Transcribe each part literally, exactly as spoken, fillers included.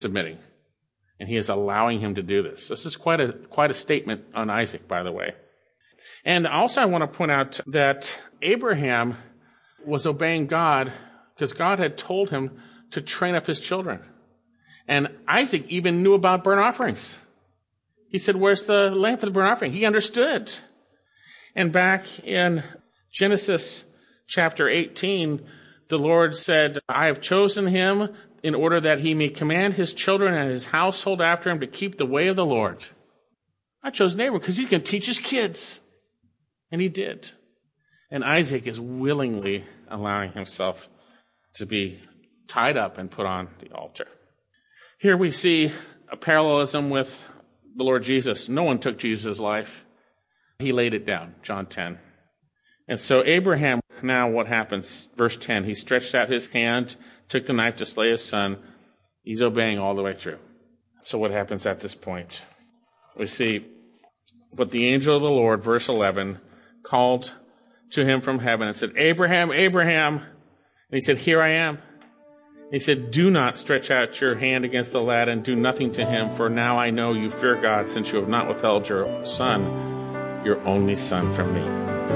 submitting. And he is allowing him to do this. This is quite a quite a statement on Isaac, by the way. And also I want to point out that Abraham was obeying God because God had told him to train up his children. And Isaac even knew about burnt offerings. He said, where's the lamb for the burnt offering? He understood. And back in Genesis chapter eighteen, the Lord said, I have chosen him in order that he may command his children and his household after him to keep the way of the Lord. I chose Abraham because he can teach his kids. And he did. And Isaac is willingly allowing himself to be tied up and put on the altar. Here we see a parallelism with the Lord Jesus. No one took Jesus' life. He laid it down, John ten. And so Abraham, now what happens? Verse ten, he stretched out his hand, took the knife to slay his son. He's obeying all the way through. So what happens at this point? We see, but the angel of the Lord, verse eleven, called to him from heaven and said, Abraham, Abraham. And he said, here I am. And he said, do not stretch out your hand against the lad and do nothing to him, for now I know you fear God, since you have not withheld your son, your only son, from me.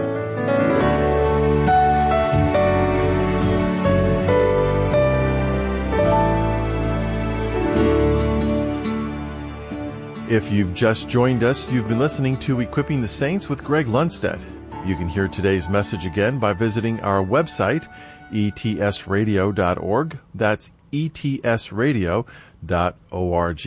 If you've just joined us, you've been listening to Equipping the Saints with Greg Lundstedt. You can hear today's message again by visiting our website, e t s radio dot org. That's e t s radio dot org.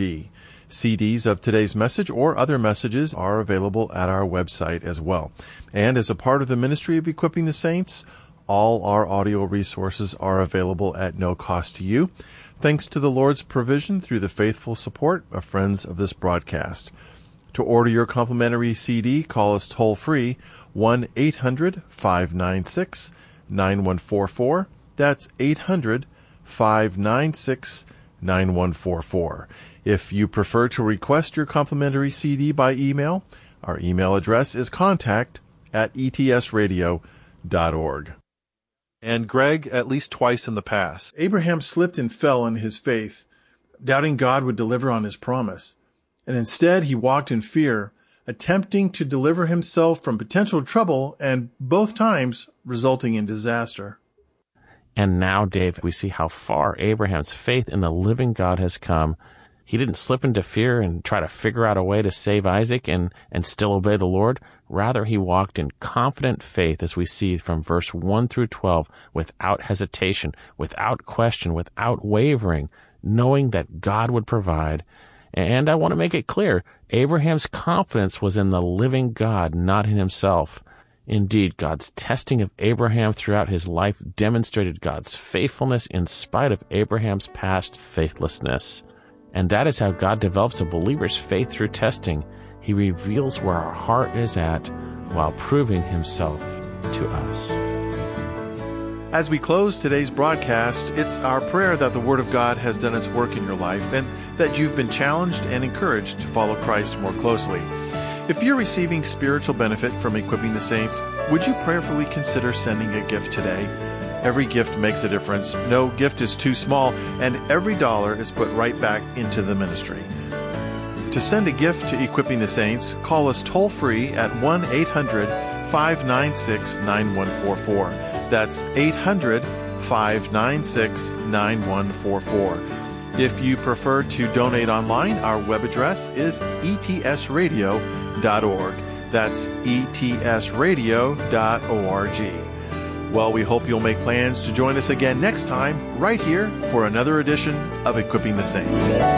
C Ds of today's message or other messages are available at our website as well. And as a part of the ministry of Equipping the Saints, all our audio resources are available at no cost to you, thanks to the Lord's provision through the faithful support of friends of this broadcast. To order your complimentary C D, call us toll-free, one eight hundred five nine six nine one four four. That's eight hundred five nine six nine one four four. If you prefer to request your complimentary C D by email, our email address is contact at e t s radio dot org. And Greg, at least twice in the past, Abraham slipped and fell in his faith, doubting God would deliver on his promise. And instead he walked in fear, attempting to deliver himself from potential trouble, and both times resulting in disaster. And now, Dave, we see how far Abraham's faith in the living God has come. He didn't slip into fear and try to figure out a way to save Isaac and, and still obey the Lord. Rather, he walked in confident faith, as we see from verse one through twelve, without hesitation, without question, without wavering, knowing that God would provide. And I want to make it clear, Abraham's confidence was in the living God, not in himself. Indeed, God's testing of Abraham throughout his life demonstrated God's faithfulness in spite of Abraham's past faithlessness. And that is how God develops a believer's faith through testing. He reveals where our heart is at while proving himself to us. As we close today's broadcast, it's our prayer that the Word of God has done its work in your life and that you've been challenged and encouraged to follow Christ more closely. If you're receiving spiritual benefit from Equipping the Saints, would you prayerfully consider sending a gift today? Every gift makes a difference. No gift is too small, and every dollar is put right back into the ministry. To send a gift to Equipping the Saints, call us toll-free at one eight hundred five nine six nine one four four. That's eight hundred five nine six nine one four four. If you prefer to donate online, our web address is e t s radio dot org. That's e t s radio dot org. Well, we hope you'll make plans to join us again next time, right here, for another edition of Equipping the Saints.